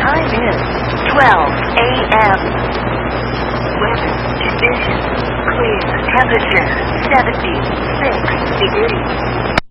time is 12 a.m. Weather conditions clear. Temperature 76 degrees.